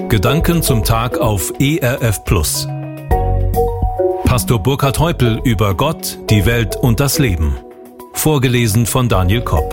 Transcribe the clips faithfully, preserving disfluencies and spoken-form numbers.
Gedanken zum Tag auf E R F Plus. Pastor Burkhard Heupel über Gott, die Welt und das Leben. Vorgelesen von Daniel Kopp.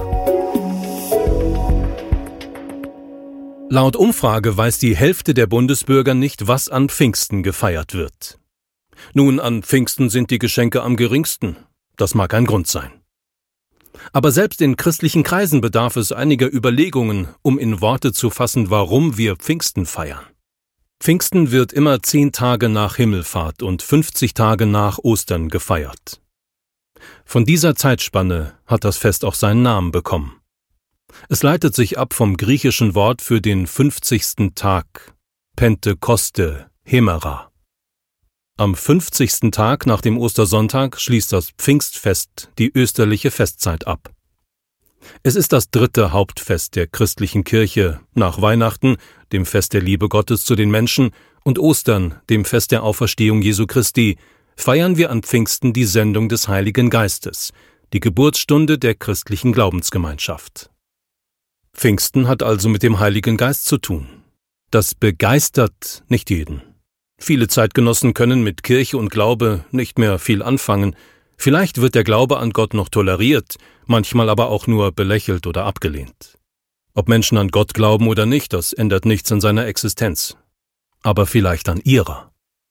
Laut Umfrage weiß die Hälfte der Bundesbürger nicht, was an Pfingsten gefeiert wird. Nun, an Pfingsten sind die Geschenke am geringsten. Das mag ein Grund sein. Aber selbst in christlichen Kreisen bedarf es einiger Überlegungen, um in Worte zu fassen, warum wir Pfingsten feiern. Pfingsten wird immer zehn Tage nach Himmelfahrt und fünfzig Tage nach Ostern gefeiert. Von dieser Zeitspanne hat das Fest auch seinen Namen bekommen. Es leitet sich ab vom griechischen Wort für den fünfzigsten Tag, Pentekoste, Hemera. Am fünfzigsten Tag nach dem Ostersonntag schließt das Pfingstfest die österliche Festzeit ab. Es ist das dritte Hauptfest der christlichen Kirche nach Weihnachten, dem Fest der Liebe Gottes zu den Menschen, und Ostern, dem Fest der Auferstehung Jesu Christi, feiern wir an Pfingsten die Sendung des Heiligen Geistes, die Geburtsstunde der christlichen Glaubensgemeinschaft. Pfingsten hat also mit dem Heiligen Geist zu tun. Das begeistert nicht jeden. Viele Zeitgenossen können mit Kirche und Glaube nicht mehr viel anfangen. Vielleicht wird der Glaube an Gott noch toleriert, manchmal aber auch nur belächelt oder abgelehnt. Ob Menschen an Gott glauben oder nicht, das ändert nichts an seiner Existenz. Aber vielleicht an ihrer.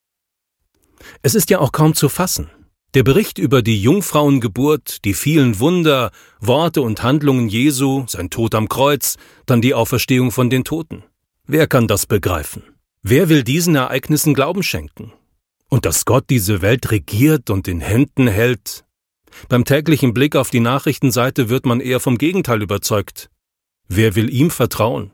Es ist ja auch kaum zu fassen. Der Bericht über die Jungfrauengeburt, die vielen Wunder, Worte und Handlungen Jesu, sein Tod am Kreuz, dann die Auferstehung von den Toten. Wer kann das begreifen? Wer will diesen Ereignissen Glauben schenken? Und dass Gott diese Welt regiert und in Händen hält? Beim täglichen Blick auf die Nachrichtenseite wird man eher vom Gegenteil überzeugt. Wer will ihm vertrauen?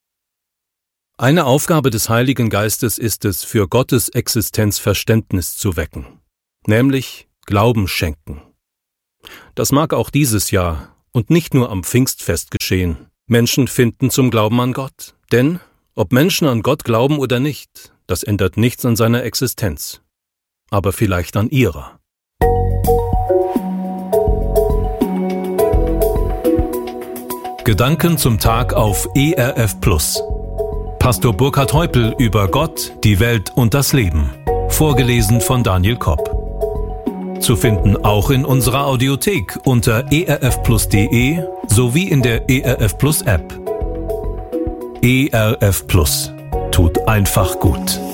Eine Aufgabe des Heiligen Geistes ist es, für Gottes Existenz Verständnis zu wecken, nämlich Glauben schenken. Das mag auch dieses Jahr und nicht nur am Pfingstfest geschehen. Menschen finden zum Glauben an Gott, denn ob Menschen an Gott glauben oder nicht, das ändert nichts an seiner Existenz, aber vielleicht an ihrer. Gedanken zum Tag auf E R F Plus. Pastor Burkhard Heupel über Gott, die Welt und das Leben. Vorgelesen von Daniel Kopp. Zu finden auch in unserer Audiothek unter e r f plus punkt d e sowie in der E R F Plus App. E R F Plus tut einfach gut.